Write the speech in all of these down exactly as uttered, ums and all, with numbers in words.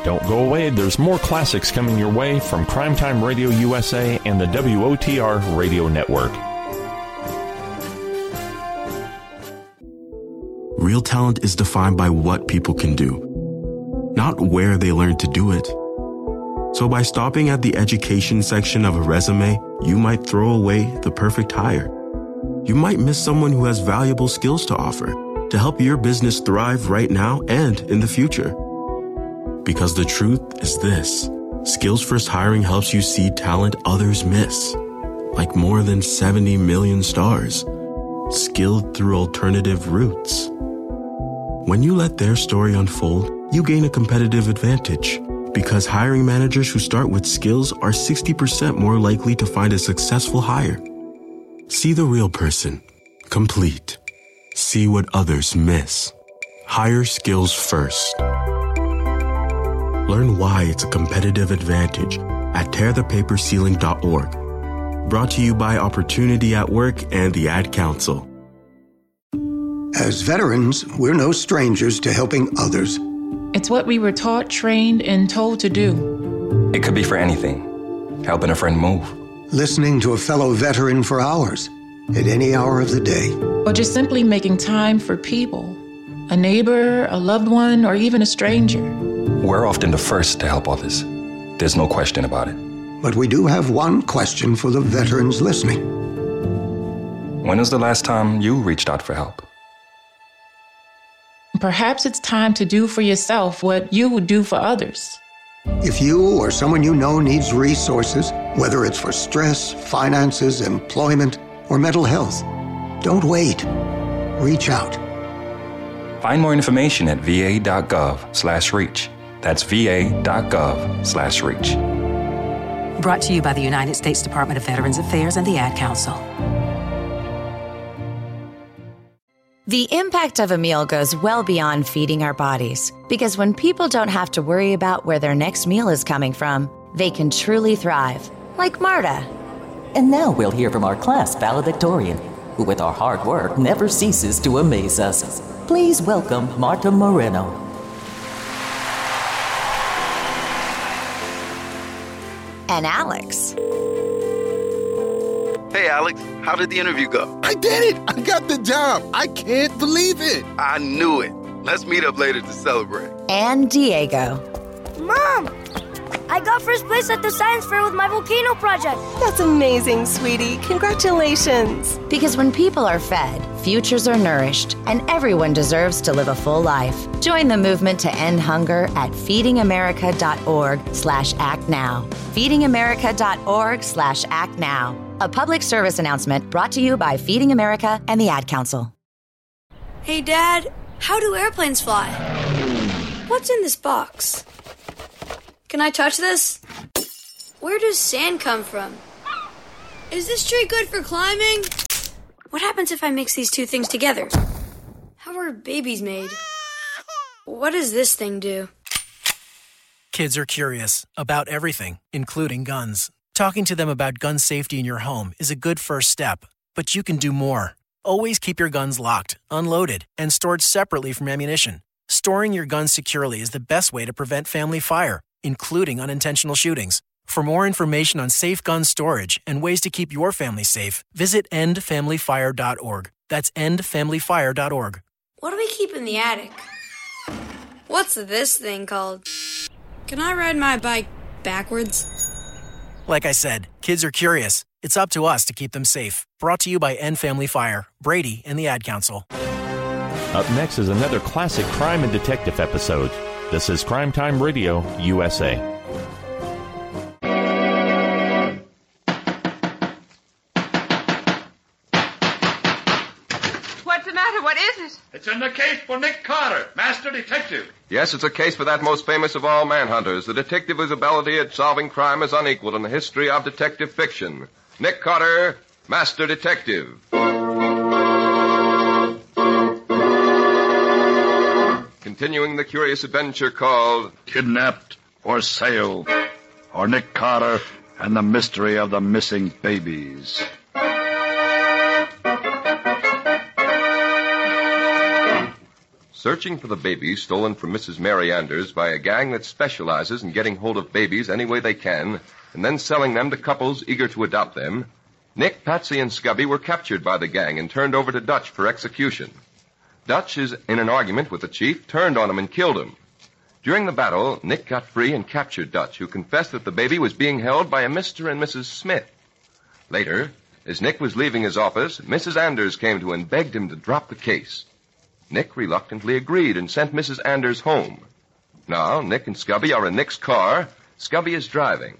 Don't go away, there's more classics coming your way from Crime Time Radio U S A and the W O T R Radio Network. Real talent is defined by what people can do, not where they learn to do it. So by stopping at the education section of a resume, you might throw away the perfect hire. You might miss someone who has valuable skills to offer to help your business thrive right now and in the future. Because the truth is this: Skills First Hiring helps you see talent others miss, like more than seventy million stars, skilled through alternative routes. When you let their story unfold, you gain a competitive advantage, because hiring managers who start with skills are sixty percent more likely to find a successful hire. See the real person, complete. See what others miss. Hire skills first. Learn why it's a competitive advantage at tear the paper ceiling dot org. Brought to you by Opportunity at Work and the Ad Council. As veterans, we're no strangers to helping others. It's what we were taught, trained, and told to do. It could be for anything. Helping a friend move. Listening to a fellow veteran for hours, at any hour of the day. Or just simply making time for people. A neighbor, a loved one, or even a stranger. We're often the first to help others. There's no question about it. But we do have one question for the veterans listening. When was the last time you reached out for help? Perhaps it's time to do for yourself what you would do for others. If you or someone you know needs resources, whether it's for stress, finances, employment, or mental health, don't wait. Reach out. Find more information at va.gov slash reach. That's va.gov slash reach. Brought to you by the United States Department of Veterans Affairs and the Ad Council. The impact of a meal goes well beyond feeding our bodies, because when people don't have to worry about where their next meal is coming from, they can truly thrive, like Marta. And now we'll hear from our class valedictorian, who with our hard work never ceases to amaze us. Please welcome Marta Moreno. And Alex. Hey, Alex, how did the interview go? I did it! I got the job! I can't believe it! I knew it. Let's meet up later to celebrate. And Diego. Mom! I got first place at the science fair with my volcano project. That's amazing, sweetie. Congratulations. Because when people are fed, futures are nourished, and everyone deserves to live a full life. Join the movement to end hunger at feedingamerica.org slash act now. feedingamerica.org slash act now. A public service announcement brought to you by Feeding America and the Ad Council. Hey, Dad, how do airplanes fly? What's in this box? Can I touch this? Where does sand come from? Is this tree good for climbing? What happens if I mix these two things together? How are babies made? What does this thing do? Kids are curious about everything, including guns. Talking to them about gun safety in your home is a good first step, but you can do more. Always keep your guns locked, unloaded, and stored separately from ammunition. Storing your guns securely is the best way to prevent family fire, including unintentional shootings. For more information on safe gun storage and ways to keep your family safe, visit end family fire dot org. That's end family fire dot org. What do we keep in the attic? What's this thing called? Can I ride my bike backwards? Like I said, kids are curious. It's up to us to keep them safe. Brought to you by End Family Fire, Brady, and the Ad Council. Up next is another classic crime and detective episode. This is Crime Time Radio U S A. What's the matter? What is it? It's in the case for Nick Carter, Master Detective. Yes, it's a case for that most famous of all manhunters, the detective whose ability at solving crime is unequaled in the history of detective fiction. Nick Carter, Master Detective. Continuing the curious adventure called Kidnapped for Sale, or Nick Carter and the Mystery of the Missing Babies. searching for the baby stolen from Missus Mary Anders by a gang that specializes in getting hold of babies any way they can and then selling them to couples eager to adopt them, Nick, Patsy, and Scubby were captured by the gang and turned over to Dutch for execution. Dutch is in an argument with the chief, turned on him and killed him. During the battle, Nick got free and captured Dutch, who confessed that the baby was being held by a Mister and Missus Smith. Later, as Nick was leaving his office, Missus Anders came to him and begged him to drop the case. Nick reluctantly agreed and sent Missus Anders home. Now, Nick and Scubby are in Nick's car. Scubby is driving.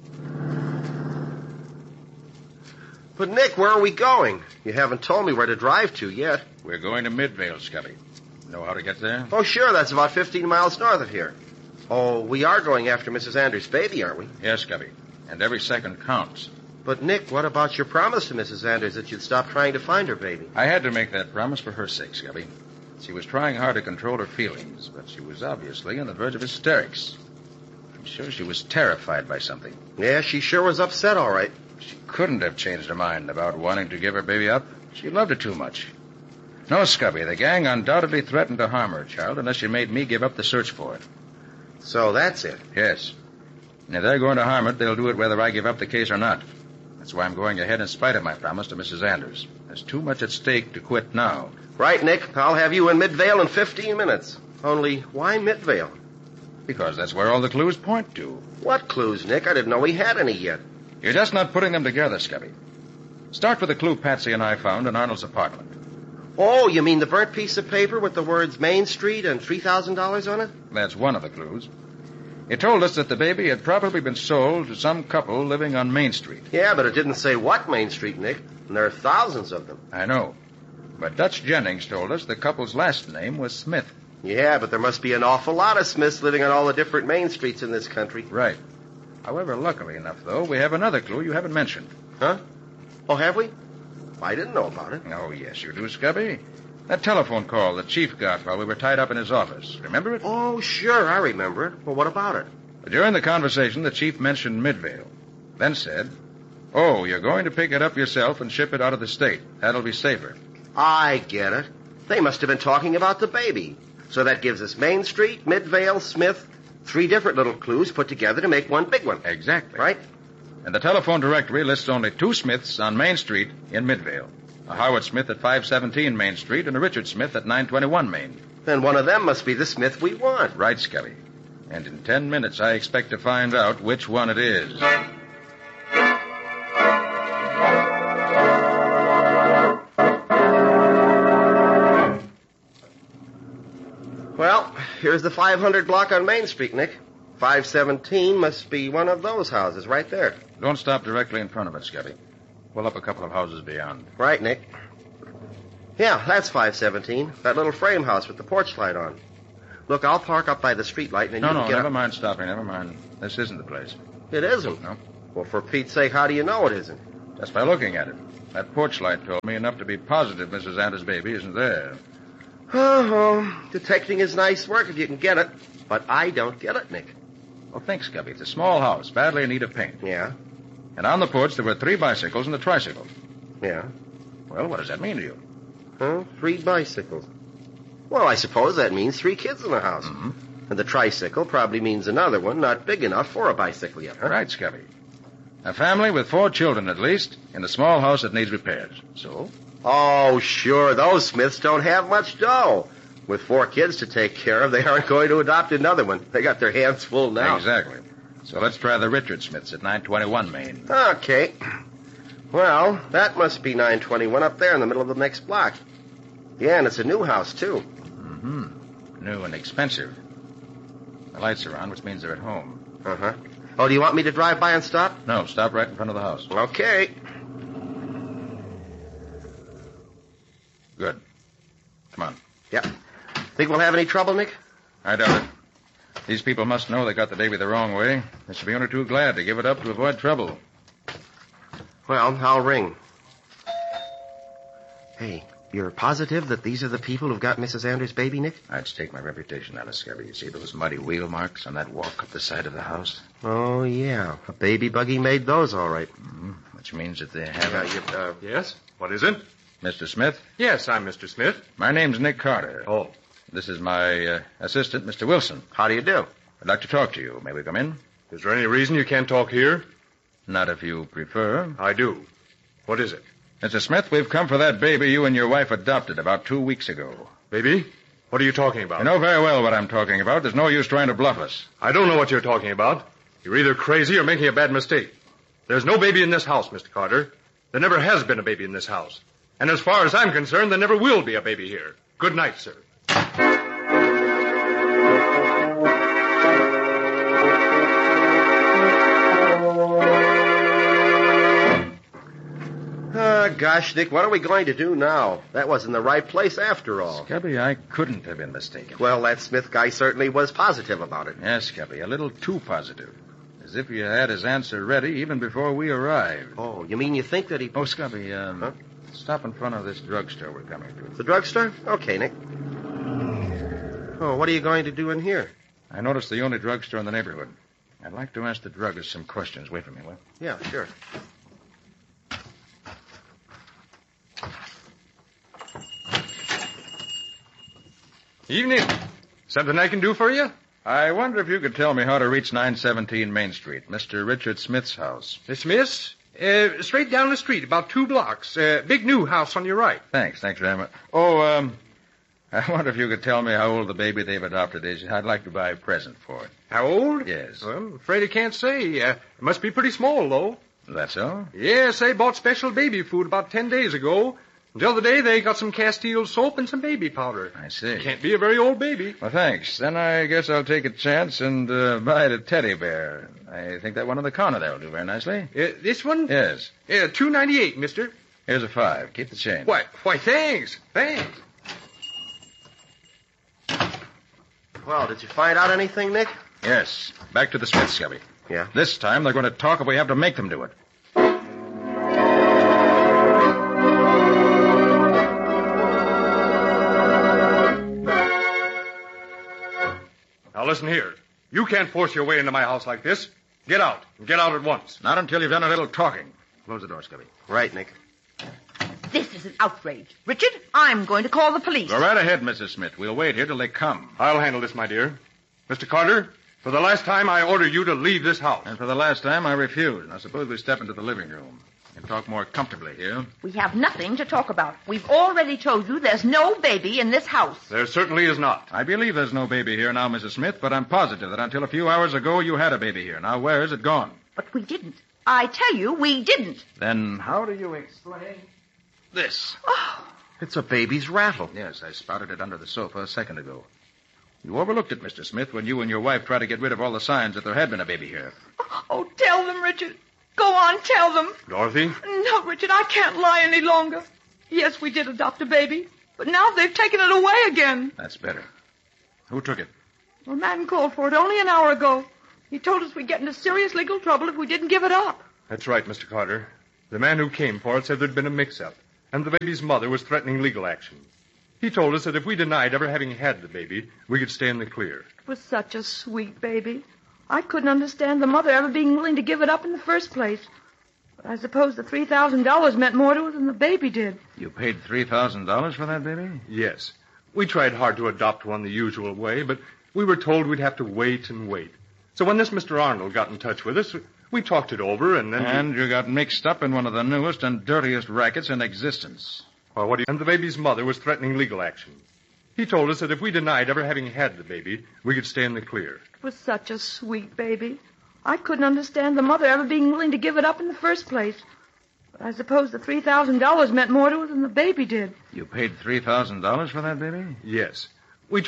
But, Nick, where are we going? You haven't told me where to drive to yet. We're going to Midvale, Scubby. Know how to get there? Oh, sure. That's about fifteen miles north of here. Oh, we are going after Missus Anders' baby, aren't we? Yes, Scubby. And every second counts. But, Nick, what about your promise to Missus Anders that you'd stop trying to find her baby? I had to make that promise for her sake, Scubby. She was trying hard to control her feelings, but she was obviously on the verge of hysterics. I'm sure she was terrified by something. Yeah, she sure was upset, all right. She couldn't have changed her mind about wanting to give her baby up. She loved it too much. No, Scubby, the gang undoubtedly threatened to harm her child unless she made me give up the search for it. So that's it? Yes. And if they're going to harm it, they'll do it whether I give up the case or not. That's why I'm going ahead in spite of my promise to Missus Anders. There's too much at stake to quit now. Right, Nick. I'll have you in Midvale in fifteen minutes. Only, why Midvale? Because that's where all the clues point to. What clues, Nick? I didn't know we had any yet. You're just not putting them together, Scubby. Start with the clue Patsy and I found in Arnold's apartment. Oh, you mean the burnt piece of paper with the words Main Street and three thousand dollars on it? That's one of the clues. It told us that the baby had probably been sold to some couple living on Main Street. Yeah, but it didn't say what Main Street, Nick. And there are thousands of them. I know. But Dutch Jennings told us the couple's last name was Smith. Yeah, but there must be an awful lot of Smiths living on all the different Main Streets in this country. Right. However, luckily enough, though, we have another clue you haven't mentioned. Huh? Oh, have we? I didn't know about it. Oh, yes, you do, Scubby. That telephone call the chief got while we were tied up in his office. Remember it? Oh, sure, I remember it. Well, what about it? During the conversation, the chief mentioned Midvale. Then said, oh, you're going to pick it up yourself and ship it out of the state. That'll be safer. I get it. They must have been talking about the baby. So that gives us Main Street, Midvale, Smith, three different little clues put together to make one big one. Exactly. Right? And the telephone directory lists only two Smiths on Main Street in Midvale. A Howard Smith at five seventeen Main Street and a Richard Smith at nine twenty-one Main. Then one of them must be the Smith we want. Right, Scubby. And in ten minutes, I expect to find out which one it is. Well, here's the five hundred block on Main Street, Nick. five seventeen must be one of those houses right there. Don't stop directly in front of it, Scubby. Pull up a couple of houses beyond. Right, Nick. Yeah, that's five seventeen. That little frame house with the porch light on. Look, I'll park up by the street light and then no, you can no, get never up. mind stopping. Never mind. This isn't the place. It isn't? No. Well, for Pete's sake, how do you know it isn't? Just by looking at it. That porch light told me enough to be positive Missus Anders' baby isn't there. Oh, detecting is nice work if you can get it. But I don't get it, Nick. Well, think, Scubby. It's a small house, badly in need of paint. Yeah? And on the porch there were three bicycles and a tricycle. Yeah? Well, what does that mean to you? Huh? Three bicycles. Well, I suppose that means three kids in the house. Mm-hmm. And the tricycle probably means another one not big enough for a bicycle yet, huh? Right, Scubby. A family with four children, at least, in a small house that needs repairs. So? Oh, sure. Those Smiths don't have much dough. With four kids to take care of, they aren't going to adopt another one. They got their hands full now. Exactly. So let's try the Richard Smiths at nine twenty-one Main. Okay. Well, that must be nine twenty-one up there in the middle of the next block. Yeah, and it's a new house, too. Mm-hmm. New and expensive. The lights are on, which means they're at home. Uh-huh. Oh, do you want me to drive by and stop? No, stop right in front of the house. Okay. Good. Come on. Yeah. Think we'll have any trouble, Nick? I doubt it. These people must know they got the baby the wrong way. They should be only too glad to give it up to avoid trouble. Well, I'll ring. Hey, you're positive that these are the people who've got Missus Anders' baby, Nick? I'd stake my reputation on it, Scubby. You see those muddy wheel marks on that walk up the side of the house? Oh, yeah. A baby buggy made those, all right. Mm-hmm. Which means that they have... Uh, you, uh, yes? What is it? Mister Smith? Yes, I'm Mister Smith. My name's Nick Carter. Oh. This is my uh, assistant, Mister Wilson. How do you do? I'd like to talk to you. May we come in? Is there any reason you can't talk here? Not if you prefer. I do. What is it? Mister Smith, we've come for that baby you and your wife adopted about two weeks ago. Baby? What are you talking about? You know very well what I'm talking about. There's no use trying to bluff us. I don't know what you're talking about. You're either crazy or making a bad mistake. There's no baby in this house, Mister Carter. There never has been a baby in this house. And as far as I'm concerned, there never will be a baby here. Good night, sir. Ah, gosh, Nick, what are we going to do now? That wasn't the right place after all. Scubby, I couldn't have been mistaken. Well, that Smith guy certainly was positive about it. Yes, Scubby, a little too positive. As if he had his answer ready even before we arrived. Oh, you mean you think that he... Oh, Scubby, um, huh? Stop in front of this drugstore we're coming to. The drugstore? Okay, Nick. Oh, what are you going to do in here? I noticed the only drugstore in the neighborhood. I'd like to ask the druggist some questions. Wait for me, will? Yeah, sure. Evening. Something I can do for you? I wonder if you could tell me how to reach nine seventeen Main Street, Mister Richard Smith's house. Miss Smith's? Uh, straight down the street, about two blocks. Uh, big new house on your right. Thanks, thanks very much. Oh, um, I wonder if you could tell me how old the baby they've adopted is. I'd like to buy a present for it. How old? Yes. Well, I'm afraid I can't say. Uh, it must be pretty small, though. That's all? Yes, they bought special baby food about ten days ago. The other day, they got some Castile soap and some baby powder. I see. Can't be a very old baby. Well, thanks. Then I guess I'll take a chance and uh, buy it a teddy bear. I think that one on the counter there will do very nicely. Uh, this one? Yes. Uh, two ninety-eight, mister. Here's a five. Keep the change. Why, why, thanks. Thanks. Well, did you find out anything, Nick? Yes. Back to the Smith, Scubby. Yeah? This time they're going to talk if we have to make them do it. Now, listen here. You can't force your way into my house like this. Get out. Get out at once. Not until you've done a little talking. Close the door, Scubby. Right, Nick. This is an outrage. Richard, I'm going to call the police. Go right ahead, Missus Smith. We'll wait here till they come. I'll handle this, my dear. Mister Carter, for the last time, I order you to leave this house. And for the last time, I refuse. Now, suppose we step into the living room. We can talk more comfortably here. We have nothing to talk about. We've already told you there's no baby in this house. There certainly is not. I believe there's no baby here now, Missus Smith, but I'm positive that until a few hours ago, you had a baby here. Now, where is it gone? But we didn't. I tell you, we didn't. Then how do you explain this? Oh. It's a baby's rattle. Yes, I spotted it under the sofa a second ago. You overlooked it, Mister Smith, when you and your wife tried to get rid of all the signs that there had been a baby here. Oh, tell them, Richard. Go on, tell them. Dorothy? No, Richard, I can't lie any longer. Yes, we did adopt a baby, but now they've taken it away again. That's better. Who took it? A man called for it only an hour ago. He told us we'd get into serious legal trouble if we didn't give it up. That's right, Mister Carter. The man who came for it said there'd been a mix-up, and the baby's mother was threatening legal action. He told us that if we denied ever having had the baby, we could stay in the clear. It was such a sweet baby. I couldn't understand the mother ever being willing to give it up in the first place. But I suppose the three thousand dollars meant more to us than the baby did. You paid three thousand dollars for that baby? Yes. We tried hard to adopt one the usual way, but we were told we'd have to wait and wait. So when this Mister Arnold got in touch with us, we talked it over, and then... And we... you got mixed up in one of the newest and dirtiest rackets in existence. Well, what do you... And the baby's mother was threatening legal action. He told us that if we denied ever having had the baby, we could stay in the clear. It was such a sweet baby. I couldn't understand the mother ever being willing to give it up in the first place. But I suppose the three thousand dollars meant more to us than the baby did. You paid three thousand dollars for that baby? Yes.